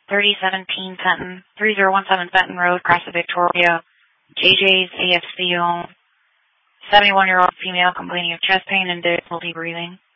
3017 Fenton Road, Crest Victoria. JJ's AFC home. 71-year-old female complaining of chest pain and difficulty breathing.